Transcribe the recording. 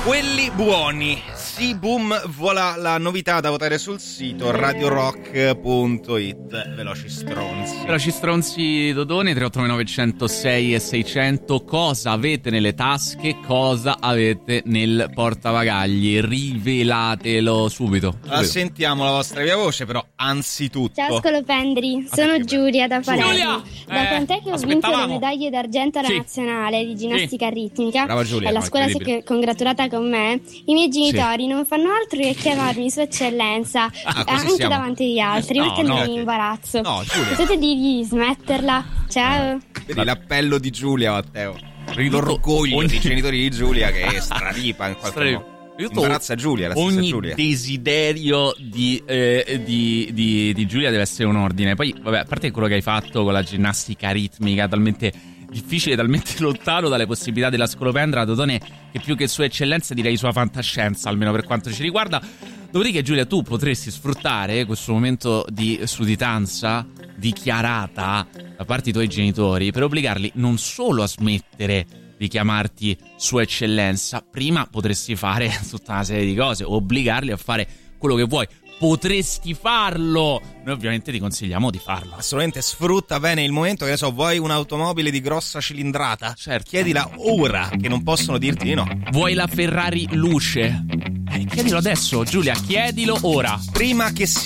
Quelli buoni. Sì, boom, vola la novità da votare sul sito radiorock.it. Veloci stronzi Dodone. 389 106 e 600. Cosa avete nelle tasche? Cosa avete nel portabagagli? Rivelatelo subito. Sentiamo la vostra via voce, però anzitutto. Ciao Scolopendri, sono Giulia da Palermo. Giulia! Da quant'è che ho vinto le medaglie d'argento alla nazionale di ginnastica ritmica? Brava Giulia, e la scuola si è congratulata con me. I miei genitori non fanno altro che chiamarmi Sua Eccellenza, anche davanti agli altri, mettendomi in imbarazzo. No, Giulia. Potete dirgli smetterla? Ciao. Vedi l'appello di Giulia, Matteo. L'orgoglio dei genitori di Giulia che straripa in qualche modo. Imbarazza Giulia, la stessa Giulia. Ogni desiderio di Giulia deve essere un ordine. Poi, vabbè, a parte quello che hai fatto con la ginnastica ritmica, talmente difficile, talmente lontano dalle possibilità della scolopendra, Dodone, che più che Sua Eccellenza direi sua fantascienza, almeno per quanto ci riguarda. Dopodiché, Giulia, tu potresti sfruttare questo momento di sudditanza dichiarata da parte dei tuoi genitori per obbligarli non solo a smettere di chiamarti Sua Eccellenza, prima potresti fare tutta una serie di cose, obbligarli a fare quello che vuoi. Potresti farlo. Noi ovviamente ti consigliamo di farlo. Assolutamente, sfrutta bene il momento. Che ne so, vuoi un'automobile di grossa cilindrata? Certo. Chiedila ora, che non possono dirti di no. Vuoi la Ferrari luce? Chiedilo adesso, Giulia, chiedilo ora. Prima che sia